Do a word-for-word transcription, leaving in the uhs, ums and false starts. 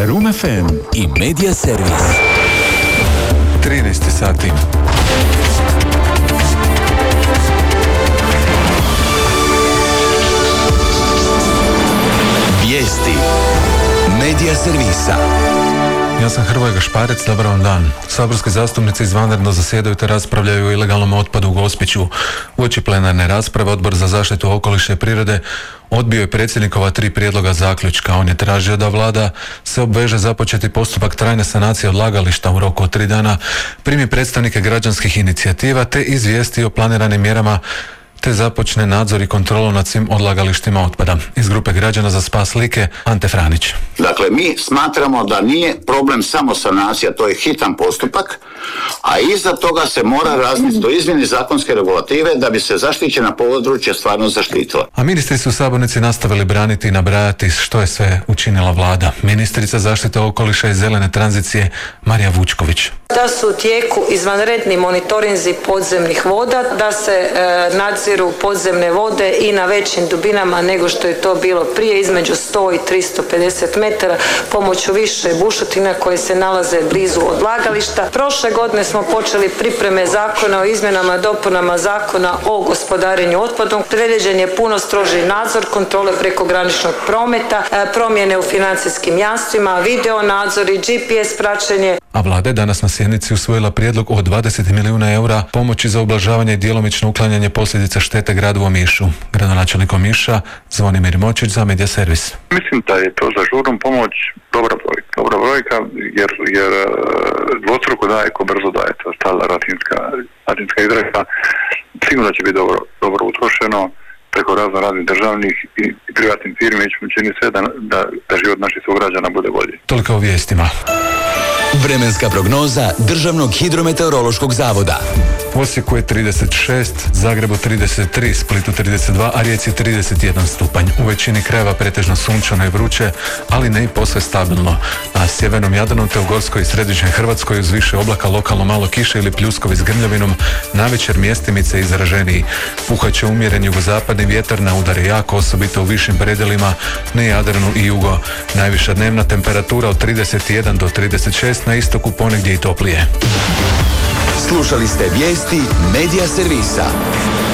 Room ef em i Media Servis. trinaest sati. Vijesti Media Servisa. Ja sam Hrvoje Gašparec, dobar vam dan. Saborski zastupnici izvanredno zasjedaju te raspravljaju o ilegalnom otpadu u Gospiću. Uoči plenarne rasprave Odbor za zaštitu okoliša i prirode odbio je predsjednikova tri prijedloga zaključka. On je tražio da vlada se obveže započeti postupak trajne sanacije odlagališta u roku od tri dana, primi predstavnike građanskih inicijativa te izvijesti o planiranim mjerama te započne nadzor i kontrolu nad svim odlagalištima otpada. Iz grupe građana za spas Like, Ante Franić. Dakle, mi smatramo da nije problem samo sanacija, to je hitan postupak, a iza toga se mora razmisliti o izmjeni zakonske regulative da bi se zaštićena područja stvarno zaštitila. A ministri su u sabornici nastavili braniti i nabrajati što je sve učinila vlada. Ministrica zaštite okoliša i zelene tranzicije Marija Vučković. Da su u tijeku izvanredni monitorinzi podzemnih voda, da se e, nadziru podzemne vode i na većim dubinama nego što je to bilo prije, između sto i tristo pedeset metara, pomoću više bušotina koje se nalaze blizu odlagališta. Prošle godine smo počeli pripreme zakona o izmjenama i dopunama zakona o gospodarenju otpadom. Predviđen je puno stroži nadzor, kontrole prekograničnog prometa, e, promjene u financijskim jamstvima, video nadzori, G P S praćenje. A vlada je danas na sjednici usvojila prijedlog o dvadeset milijuna eura pomoći za ublažavanje i djelomično uklanjanje posljedica štete gradu Omišu. Gradonačelnik Omiša Zvonimir Močić za Media Servis. Mislim da je to za žurnu pomoć dobra brojka. Dobra brojka jer, jer dvostruko daje ko brzo daje. To je stala latinska, latinska izreka. Sigurno će biti dobro, dobro utrošeno preko razno raznih državnih i privatnih firmi. Čini sve da, da, da život naših sugrađana bude bolji. Toliko o vijestima. Vremenska prognoza Državnog hidrometeorološkog zavoda. U Osijeku je trideset šest, Zagrebu trideset tri, Splitu trideset dva, a Rijeci trideset jedan stupanj. U većini krajeva pretežno sunčano i vruće, ali ne i posve stabilno. Na sjevernom Jadranu te u Gorskoj i središnjoj Hrvatskoj uz više oblaka lokalno malo kiše ili pljuskovi s grmljavinom, navečer mjestimice izraženiji. Puhat će umjeren jugozapadni vjetar, na udare jako, osobito u višim predjelima, na Jadranu i jugo. Najviša dnevna temperatura od trideset jedan do trideset šest, na istoku ponegdje i toplije. Slušali ste vijesti Media Servisa.